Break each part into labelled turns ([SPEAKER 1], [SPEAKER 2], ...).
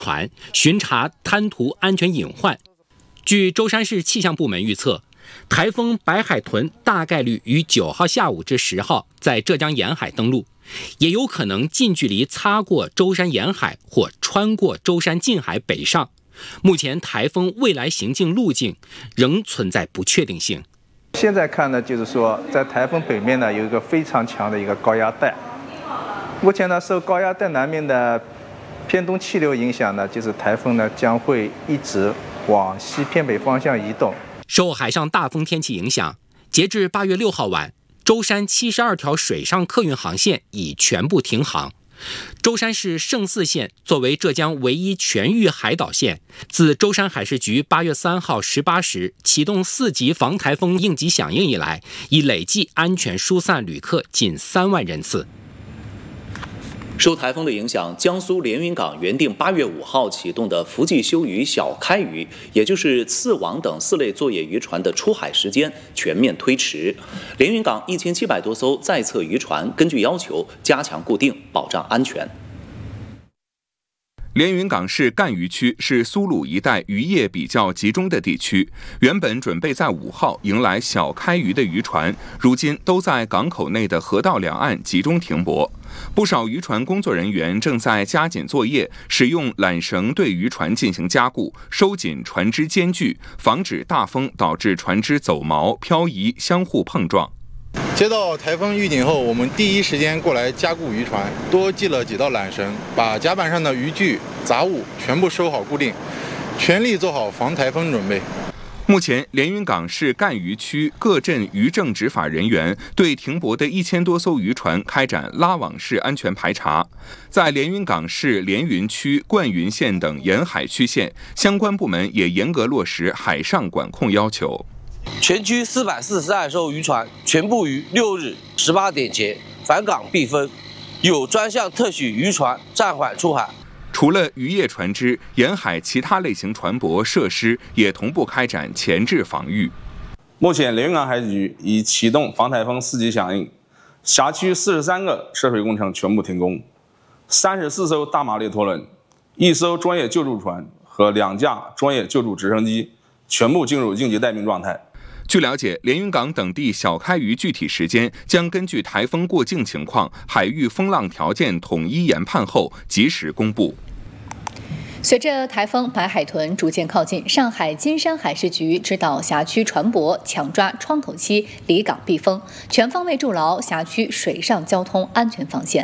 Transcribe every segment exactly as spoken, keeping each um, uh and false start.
[SPEAKER 1] 船巡查滩涂安全隐患。据舟山市气象部门预测，台风白海豚大概率于九号下午至十号在浙江沿海登陆，也有可能近距离擦过舟山沿海或穿过舟山近海北上。目前台风未来行进路径仍存在不确定性。
[SPEAKER 2] 现在看呢，就是说在台风北面呢有一个非常强的一个高压带，目前呢受高压带南面的偏东气流影响呢，就是台风呢将会一直往西偏北方向移动。
[SPEAKER 1] 受海上大风天气影响，截至八月六号晚，舟山七十二条水上客运航线已全部停航。舟山市圣泗县作为浙江唯一全域海岛县，自舟山海事局八月三号十八时启动四级防台风应急响应以来，已累计安全疏散旅客近三万人次。
[SPEAKER 3] 受台风的影响，江苏连云港原定八月五号启动的伏季休渔小开渔，也就是刺网等四类作业渔船的出海时间全面推迟。连云港一千七百多艘在侧渔船根据要求加强固定，保障安全。
[SPEAKER 4] 连云港市赣渔区是苏鲁一带渔业比较集中的地区，原本准备在五号迎来小开渔的渔船，如今都在港口内的河道两岸集中停泊。不少渔船工作人员正在加紧作业，使用缆绳对渔船进行加固，收紧船只间距，防止大风导致船只走锚、漂移、相互碰撞。
[SPEAKER 5] 接到台风预警后，我们第一时间过来加固渔船，多系了几道缆绳，把甲板上的渔具、杂物全部收好固定，全力做好防台风准备。
[SPEAKER 4] 目前，连云港市赣渔区各镇渔政执法人员对停泊的一千多艘渔船开展拉网式安全排查。在连云港市连云区、灌云县等沿海区县，相关部门也严格落实海上管控要求。
[SPEAKER 6] 全区四百四十二艘渔船全部于六日十八点前返港闭分，有专项特许渔船暂缓出海。
[SPEAKER 4] 除了渔业船只，沿海其他类型船舶设施也同步开展前置防御。
[SPEAKER 7] 目前，连云港海事局已启动防台风四级响应，辖区四十三个涉水工程全部停工，三十四艘大马力拖轮、一艘专业救助船和两架专业救助直升机全部进入应急待命状态。
[SPEAKER 4] 据了解，连云港等地小开渔具体时间将根据台风过境情况、海域风浪条件统一研判后及时公布。
[SPEAKER 8] 随着台风白海豚逐渐靠近，上海金山海事局指导辖区船舶抢抓窗口期离港避风，全方位筑牢辖区水上交通安全防线。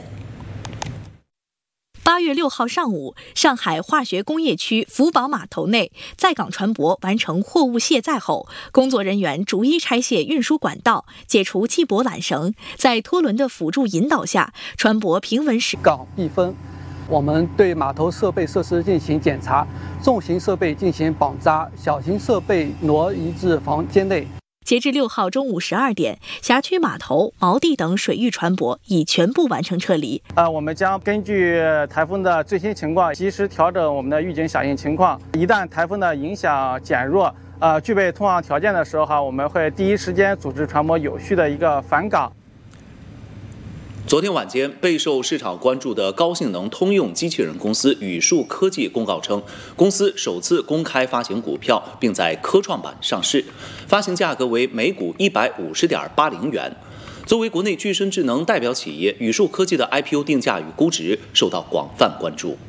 [SPEAKER 9] 八月六号上午，上海化学工业区福宝码头内，在港船舶完成货物卸载后，工作人员逐一拆卸运输管道，解除系泊缆绳，在拖轮的辅助引导下，船舶平稳驶
[SPEAKER 10] 港避风。我们对码头设备设施进行检查，重型设备进行绑扎，小型设备挪移至房间内。
[SPEAKER 9] 截至六号中午十二点，辖区码头、锚地等水域船舶已全部完成撤离。
[SPEAKER 10] 呃，我们将根据台风的最新情况，及时调整我们的预警响应情况。一旦台风的影响减弱，呃，具备通航条件的时候哈，我们会第一时间组织船舶有序的一个返港。
[SPEAKER 3] 昨天晚间，备受市场关注的高性能通用机器人公司宇树科技公告称，公司首次公开发行股票，并在科创板上市，发行价格为每股一百五十点八零元。作为国内具身智能代表企业，宇树科技的 I P O 定价与估值受到广泛关注。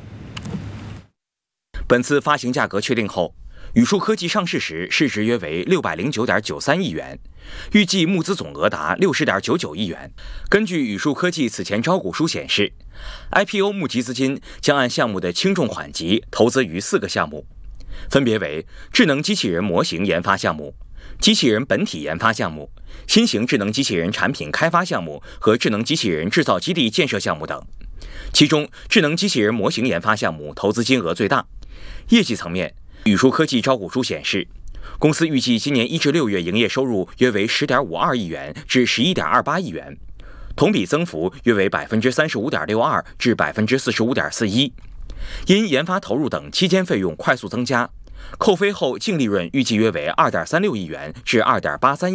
[SPEAKER 11] 本次发行价格确定后，宇树科技上市时市值约为六百零九点九三亿元，预计募资总额达六十点九九亿元。根据宇树科技此前招股书显示 ，I P O 募集资金将按项目的轻重缓急投资于四个项目，分别为智能机器人模型研发项目、机器人本体研发项目、新型智能机器人产品开发项目和智能机器人制造基地建设项目等。其中，智能机器人模型研发项目投资金额最大。业绩层面，宇树科技招股书显示，公司预计今年一至六月营业收入约为十点五二亿元至十一点二八亿元，同比增幅约为百分之三十五点六二至百分之四十五点四一。因研发投入等期间费用快速增加，扣非后净利润预计约为二点三六亿元至二点八三。